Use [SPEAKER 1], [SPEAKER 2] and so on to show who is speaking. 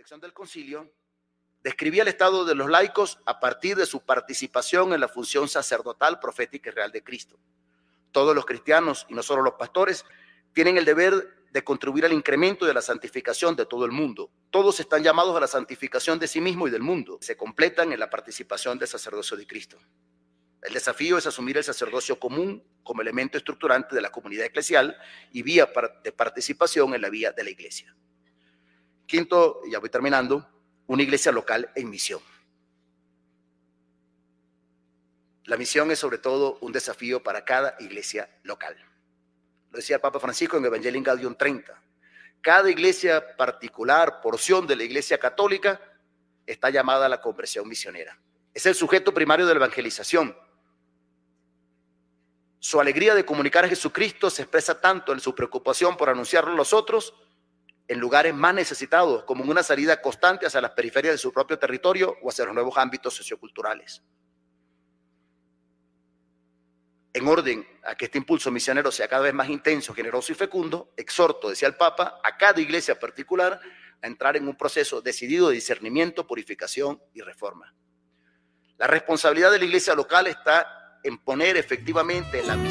[SPEAKER 1] sección del concilio, describía el estado de los laicos a partir de su participación en la función sacerdotal, profética y real de Cristo. Todos los cristianos, y no solo los pastores, tienen el deber de contribuir al incremento de la santificación de todo el mundo. Todos están llamados a la santificación de sí mismo y del mundo. Se completan en la participación del sacerdocio de Cristo. El desafío es asumir el sacerdocio común como elemento estructurante de la comunidad eclesial y vía de participación en la vía de la iglesia. Quinto, ya voy terminando, una iglesia local en misión. La misión es sobre todo un desafío para cada iglesia local. Lo decía el Papa Francisco en Evangelii Gaudium 30. Cada iglesia particular, porción de la iglesia católica, está llamada a la conversión misionera. Es el sujeto primario de la evangelización. Su alegría de comunicar a Jesucristo se expresa tanto en su preocupación por anunciarlo a los otros, en lugares más necesitados, como en una salida constante hacia las periferias de su propio territorio o hacia los nuevos ámbitos socioculturales. En orden a que este impulso misionero sea cada vez más intenso, generoso y fecundo, exhorto, decía el Papa, a cada iglesia particular a entrar en un proceso decidido de discernimiento, purificación y reforma. La responsabilidad de la iglesia local está en poner efectivamente la